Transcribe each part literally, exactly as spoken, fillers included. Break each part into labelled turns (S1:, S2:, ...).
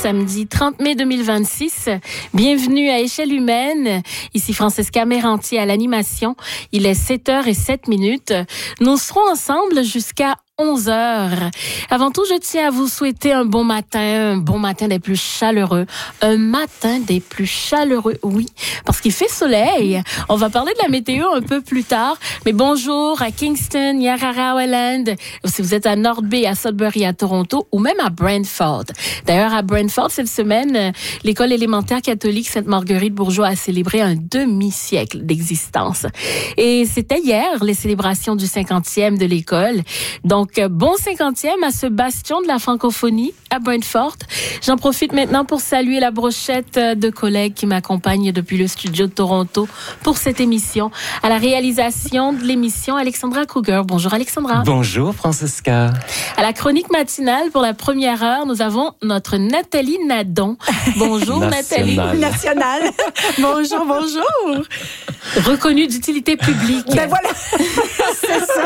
S1: samedi trente mai deux mille vingt-six. Bienvenue à Échelle humaine. Ici Francesca Merranti à l'animation. Il est sept heures zéro sept minutes. Nous serons ensemble jusqu'à onze heures. Avant tout, je tiens à vous souhaiter un bon matin, un bon matin des plus chaleureux. Un matin des plus chaleureux, oui, parce qu'il fait soleil. On va parler de la météo un peu plus tard. Mais bonjour à Kingston, Yarra, Welland, si vous êtes à North Bay, à Sudbury, à Toronto, ou même à Brantford. D'ailleurs, à Brantford, cette semaine, l'école élémentaire catholique Sainte-Marguerite-Bourgeois a célébré un demi-siècle d'existence. Et c'était hier, les célébrations du cinquantième de l'école. Donc, Donc, bon cinquantième à ce bastion de la francophonie à Brantford. J'en profite maintenant pour saluer la brochette de collègues qui m'accompagnent depuis le studio de Toronto pour cette émission. À la réalisation de l'émission, Alexandra Kruger. Bonjour Alexandra.
S2: Bonjour Francesca.
S1: À la chronique matinale pour la première heure, nous avons notre Nathalie Nadon. Bonjour Nathalie.
S3: Nationale. Bonjour, bonjour.
S1: Reconnue d'utilité publique.
S3: Ben voilà, c'est ça.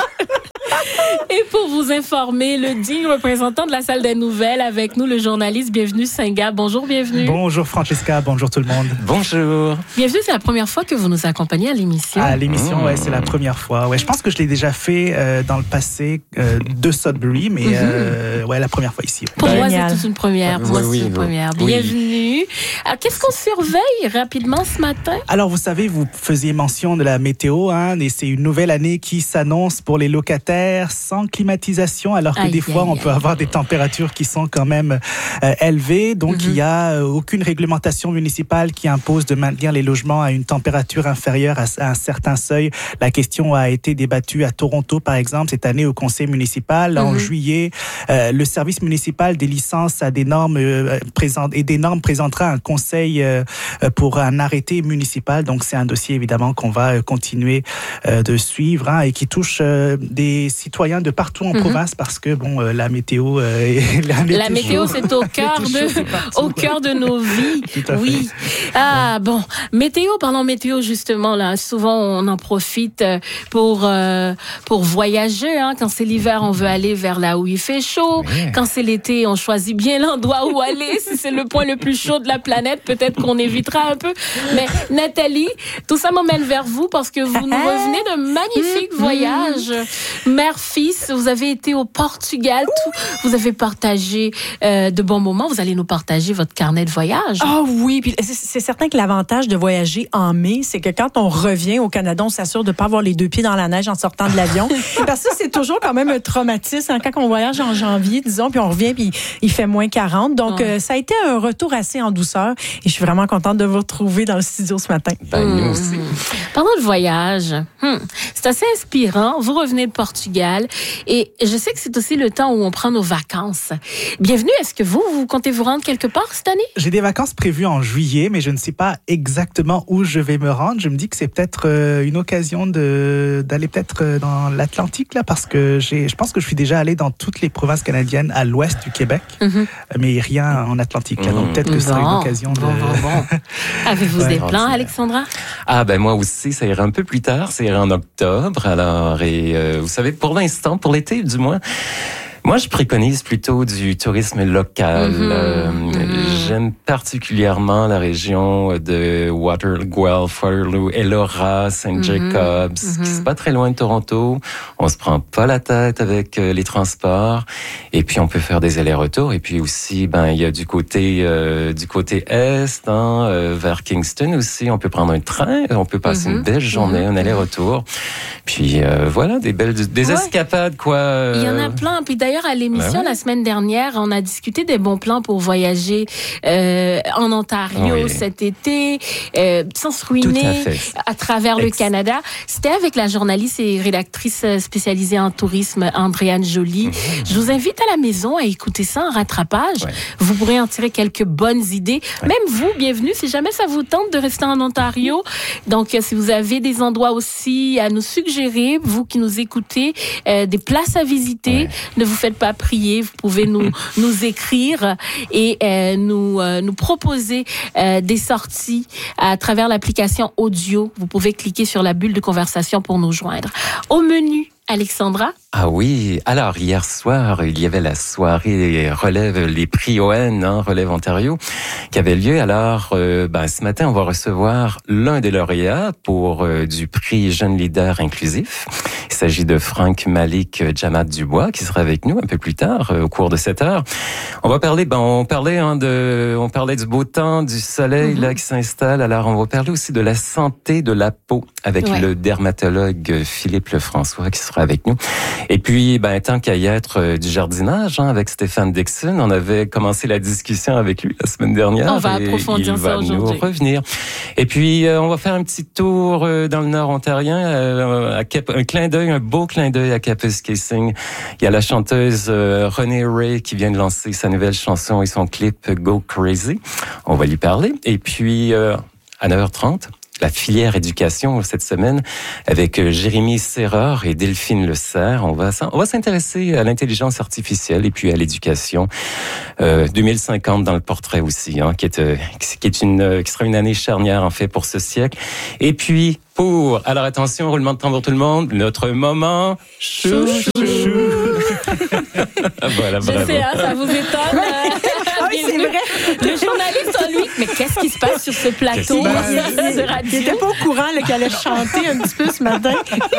S1: Et pour vous informer, le digne représentant de la salle des nouvelles avec nous, le journaliste Bienvenue Singa. Bonjour, bienvenue.
S4: Bonjour Francesca, bonjour tout le monde.
S2: Bonjour.
S1: Bienvenue, c'est la première fois que vous nous accompagnez à l'émission.
S4: À l'émission, mmh. ouais, c'est la première fois. Ouais, je pense que je l'ai déjà fait euh, dans le passé euh, de Sudbury, mais mmh. euh, ouais, la première fois ici. Ouais.
S1: Pour
S4: Génial.
S1: moi, c'est toute une première. Pour oui, moi, c'est oui, une oui. première. Bienvenue.
S2: Oui.
S1: Alors, qu'est-ce qu'on surveille rapidement ce matin?
S4: Alors, vous savez, vous faisiez mention de la météo, hein, et c'est une nouvelle année qui s'annonce pour les locataires sans climatisation, alors que aïe, des fois, aïe, on aïe. peut avoir des températures qui sont quand même euh, élevées. Donc, mm-hmm. il n'y a euh, aucune réglementation municipale qui impose de maintenir les logements à une température inférieure à, à un certain seuil. La question a été débattue à Toronto, par exemple, cette année au conseil municipal. Mm-hmm. En juillet, euh, le service municipal des licences a des normes, euh, présent, et des normes présentera un conseil euh, pour un arrêté municipal. Donc, c'est un dossier, évidemment, qu'on va continuer euh, de suivre, hein, et qui touche euh, des citoyens de partout en mm-hmm. province, parce que bon, euh, la météo, euh, la météo,
S1: la météo c'est au cœur de, au cœur de nos vies. Oui. Fait. Ah bon, météo, parlons météo justement là. Souvent on en profite pour euh, pour voyager. Hein. Quand c'est l'hiver, on veut aller vers là où il fait chaud. Oui. Quand c'est l'été, on choisit bien l'endroit où aller. Si c'est le point le plus chaud de la planète, peut-être qu'on évitera un peu. Mais Nathalie, tout ça m'emmène vers vous parce que vous nous revenez d'un magnifique voyage, mère-fils. Vous avez été au Portugal, tout, vous avez partagé euh, de bons moments. Vous allez nous partager votre carnet de voyage.
S3: Ah oh oui, puis c'est, c'est certain que l'avantage de voyager en mai, c'est que quand on revient au Canada, on s'assure de ne pas avoir les deux pieds dans la neige en sortant de l'avion. Parce que c'est toujours quand même un traumatisme, hein, quand on voyage en janvier, disons, puis on revient, puis il fait moins quarante. Donc, oh. euh, ça a été un retour assez en douceur. Et je suis vraiment contente de vous retrouver dans le studio ce matin.
S2: Ben, mmh. nous aussi.
S1: Parlons de voyage. Hum. C'est assez inspirant. Vous revenez de Portugal. Et je sais que c'est aussi le temps où on prend nos vacances. Bienvenue. Est-ce que vous, vous comptez vous rendre quelque part cette année?
S4: J'ai des vacances prévues en juillet, mais je ne sais pas exactement où je vais me rendre. Je me dis que c'est peut-être euh, une occasion de, d'aller peut-être euh, dans l'Atlantique, là, parce que j'ai, je pense que je suis déjà allé dans toutes les provinces canadiennes à l'ouest du Québec, mm-hmm. mais rien en Atlantique. Là, donc peut-être que ce sera une occasion de...
S1: Bon, bon, bon. Avez-vous ouais, des plans, Alexandra?
S2: Ah ben moi aussi, ça ira un peu plus tard. Ça ira en octobre. Alors, et euh, vous savez, pour l'instant, pour l'été du moins, moi, je préconise plutôt du tourisme local. Mm-hmm. Euh, mm-hmm. J'aime particulièrement la région de Water, Guelph, Waterloo, Elora, Saint Jacobs, mm-hmm. qui c'est pas très loin de Toronto. On se prend pas la tête avec euh, les transports, et puis on peut faire des allers-retours. Et puis aussi, ben il y a du côté euh, du côté est, hein, euh, vers Kingston aussi. On peut prendre un train, on peut passer mm-hmm. une belle journée, mm-hmm. un aller-retour. Puis euh, voilà, des belles, des ouais. escapades quoi. Euh...
S1: Il y en a plein. Puis d'ailleurs, à l'émission, ben oui. la semaine dernière, on a discuté des bons plans pour voyager euh, en Ontario oui. cet été, euh, sans se ruiner à, à travers Ex- le Canada. C'était avec la journaliste et rédactrice spécialisée en tourisme, Andréane Joly. Mmh. Je vous invite à la maison à écouter ça en rattrapage. Ouais. Vous pourrez en tirer quelques bonnes idées. Ouais. Même vous, bienvenue, si jamais ça vous tente de rester en Ontario. Donc, si vous avez des endroits aussi à nous suggérer, vous qui nous écoutez, euh, des places à visiter, ouais. ne vous faites pas prier, vous pouvez nous nous écrire et euh, nous euh, nous proposer euh, des sorties à travers l'application audio. Vous pouvez cliquer sur la bulle de conversation pour nous joindre. Au menu, Alexandra?
S2: Ah oui, alors hier soir, il y avait la soirée relève les prix O N, hein, relève Ontario, qui avait lieu. Alors, euh, ben, ce matin, on va recevoir l'un des lauréats pour euh, du prix Jeune Leader Inclusif. Il s'agit de Franck Malik Jamat Dubois, qui sera avec nous un peu plus tard, euh, au cours de cette heure. On va parler, ben, on parlait, hein, de, on parlait du beau temps, du soleil, mm-hmm. là, qui s'installe. Alors, on va parler aussi de la santé de la peau avec ouais. le dermatologue Philippe Lefrançois, qui sera avec nous. Et puis, ben, tant qu'à y être, euh, du jardinage, hein, avec Stéphane Dixon, on avait commencé la discussion avec lui la semaine dernière.
S1: On va approfondir
S2: il
S1: ça
S2: va
S1: aujourd'hui.
S2: nous revenir. Et puis, euh, on va faire un petit tour euh, dans le Nord ontarien, euh, à Cap- un clin d'œil, un beau clin d'œil à Kapuskasing. Il y a la chanteuse euh, Renée Ray qui vient de lancer sa nouvelle chanson et son clip Go Crazy. On va lui parler. Et puis, euh, à neuf heures trente, la filière éducation cette semaine avec Jérémy Serreur et Delphine Le Serre. On va, on va s'intéresser à l'intelligence artificielle et puis à l'éducation. Euh, deux mille cinquante dans le portrait aussi, hein, qui est, euh, qui est une, qui sera une année charnière en fait pour ce siècle. Et puis pour, alors attention, roulement de tambour tout le monde, notre moment chou chou chou. Voilà, bravo.
S1: Je sais, hein, ça vous étonne.
S3: Ah oui, c'est vrai.
S1: Le journaliste en lui, mais qu'est-ce qui se passe sur ce plateau?
S3: Il n'était pas au courant qu'elle allait chanter un petit peu ce matin.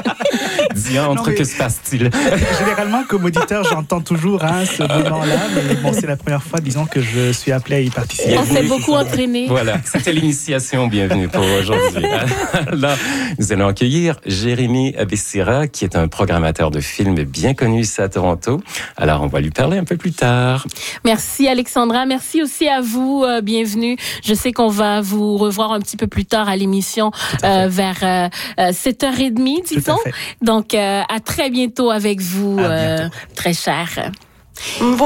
S2: Diantre, que se passe-t-il?
S4: Généralement, comme auditeur, j'entends toujours hein, ce moment-là, mais bon, c'est la première fois, disons, que je suis appelé à y participer.
S1: On s'est beaucoup entraîné.
S2: Voilà, c'était l'initiation. Bienvenue pour aujourd'hui. Là, nous allons accueillir Jérémy Abessira, qui est un programmateur de films bien connu ici à Toronto. Alors, on va lui parler un peu plus tard.
S1: Merci Alexandra, merci aussi à vous, euh, bienvenue. Je sais qu'on va vous revoir un petit peu plus tard à l'émission euh, vers euh, sept heures trente, disons. Donc, euh, à très bientôt avec vous, euh, très cher.